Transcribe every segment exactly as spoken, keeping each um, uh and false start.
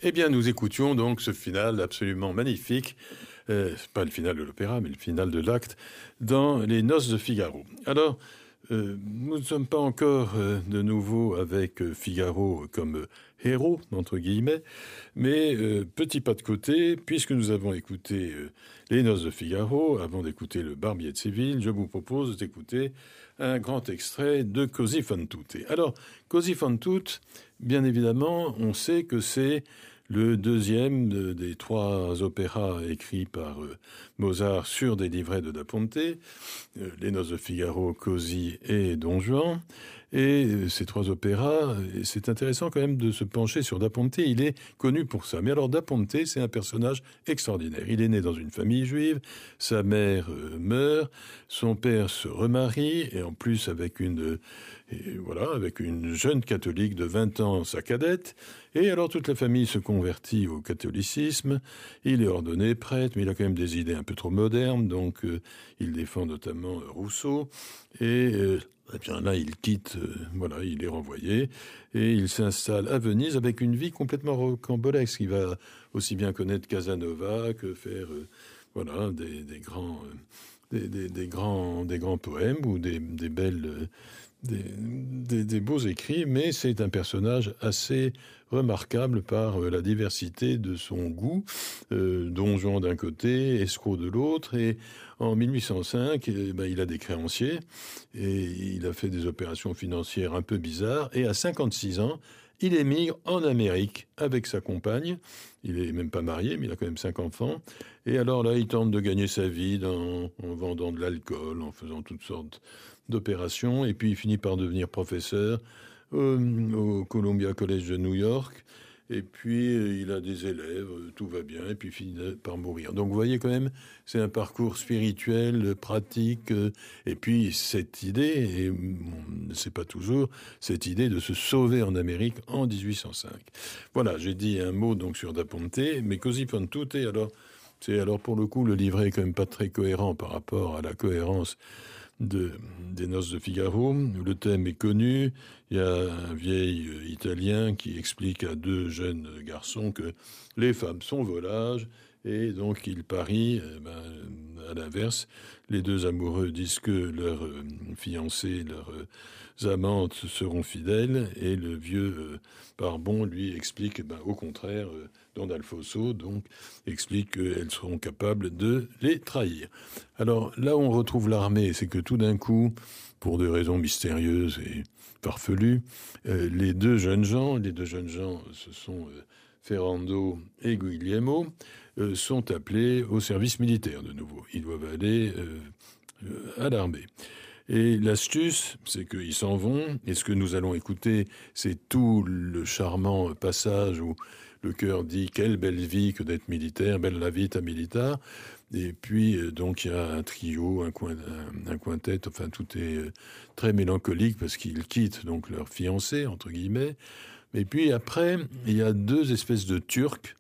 Eh bien, nous écoutions donc ce final absolument magnifique, euh, pas le final de l'opéra, mais le final de l'acte, dans Les Noces de Figaro. Alors, euh, nous ne sommes pas encore euh, de nouveau avec euh, Figaro comme euh, héros, entre guillemets, mais euh, petit pas de côté, puisque nous avons écouté euh, Les Noces de Figaro, avant d'écouter Le Barbier de Séville, je vous propose d'écouter un grand extrait de Così fan tutte. Alors, Così fan tutte, bien évidemment, on sait que c'est le deuxième de, des trois opéras écrits par euh, Mozart sur des livrets de Da Ponte, euh, Les Noces de Figaro, Così et Don Juan. Et euh, ces trois opéras, c'est intéressant quand même de se pencher sur Da Ponte, il est connu pour ça. Mais alors Da Ponte, c'est un personnage extraordinaire. Il est né dans une famille juive, sa mère euh, meurt, son père se remarie, et en plus avec une, euh, et voilà, avec une jeune catholique de vingt ans, sa cadette. Et alors toute la famille se convertit au catholicisme, il est ordonné prêtre, mais il a quand même des idées un peu trop modernes, donc euh, il défend notamment euh, Rousseau, et euh, eh bien là il quitte, euh, voilà, il est renvoyé, et il s'installe à Venise avec une vie complètement rocambolesque. Il va aussi bien connaître Casanova que faire, euh, voilà, des, des grands, euh, des, des, des grands, des grands poèmes ou des, des belles... Euh, Des, des, des beaux écrits, mais c'est un personnage assez remarquable par euh, la diversité de son goût, euh, Don Juan d'un côté, escroc de l'autre, et en mille huit cent cinq, eh ben, il a des créanciers, et il a fait des opérations financières un peu bizarres, et à cinquante-six ans, il émigre en Amérique avec sa compagne. Il est même pas marié, mais il a quand même cinq enfants. Et alors là, il tente de gagner sa vie dans, en vendant de l'alcool, en faisant toutes sortes d'opérations. Et puis, il finit par devenir professeur euh, au Columbia College de New York. Et puis, euh, il a des élèves, euh, tout va bien, et puis il finit par mourir. Donc, vous voyez quand même, c'est un parcours spirituel, euh, pratique, euh, et puis cette idée, et bon, c'est pas toujours, cette idée de se sauver en Amérique en dix-huit cent cinq. Voilà, j'ai dit un mot donc sur Da Ponte, mais Così fan tutte, alors, c'est alors pour le coup, le livret est quand même pas très cohérent par rapport à la cohérence de, des Noces de Figaro. Le thème est connu. Il y a un vieil Italien qui explique à deux jeunes garçons que les femmes sont volages, et donc ils parient, eh ben, à l'inverse. Les deux amoureux disent que leurs euh, fiancés, leurs euh, amantes seront fidèles, et le vieux euh, Barbon lui explique, eh ben, au contraire, euh, Don Alfonso donc explique qu'elles seront capables de les trahir. Alors là où on retrouve l'armée, c'est que tout d'un coup, pour des raisons mystérieuses et farfelues, euh, les deux jeunes gens, les deux jeunes gens, ce sont euh, Ferrando et Guglielmo, euh, sont appelés au service militaire de nouveau. Ils doivent aller euh, euh, à l'armée. Et l'astuce, c'est qu'ils s'en vont, et ce que nous allons écouter, c'est tout le charmant passage où le chœur dit « Quelle belle vie que d'être militaire, belle la vita milita ». Et puis, euh, donc, il y a un trio, un, coin, un, un quintet, enfin, tout est euh, très mélancolique parce qu'ils quittent donc leur fiancé, entre guillemets. Et puis après, il y a deux espèces de Turcs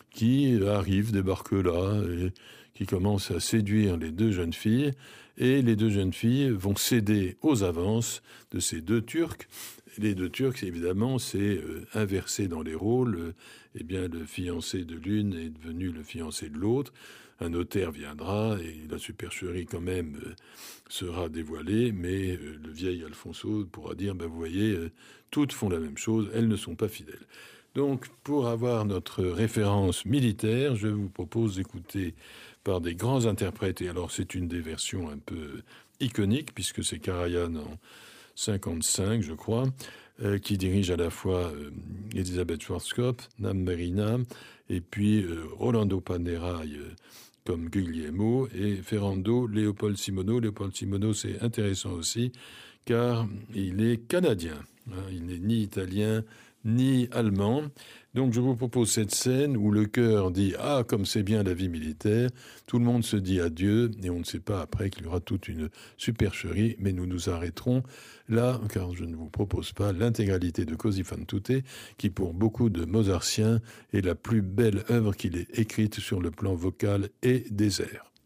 qui arrivent, débarquent là, et qui commencent à séduire les deux jeunes filles, et les deux jeunes filles vont céder aux avances de ces deux Turcs. Les deux Turcs, évidemment, c'est euh, inversé dans les rôles. Euh, eh bien, le fiancé de l'une est devenu le fiancé de l'autre. Un notaire viendra et la supercherie, quand même, euh, sera dévoilée, mais euh, le vieil Alfonso pourra dire, ben, vous voyez, euh, toutes font la même chose, elles ne sont pas fidèles. Donc, pour avoir notre référence militaire, je vous propose d'écouter par des grands interprètes, et alors c'est une des versions un peu iconiques, puisque c'est Karajan en cinquante-cinq, je crois, euh, qui dirige à la fois euh, Elisabeth Schwarzkopf, Nam Marina, et puis euh, Rolando Panerai euh, comme Guglielmo, et Ferrando, Léopold Simoneau. Léopold Simoneau, c'est intéressant aussi, car il est canadien. Hein, il n'est ni italien, ni allemand. Donc je vous propose cette scène où le chœur dit « Ah, comme c'est bien la vie militaire », tout le monde se dit adieu, et on ne sait pas après qu'il y aura toute une supercherie, mais nous nous arrêterons là, car je ne vous propose pas l'intégralité de Così fan tutte, qui pour beaucoup de Mozartiens est la plus belle œuvre qu'il ait écrite sur le plan vocal et des airs.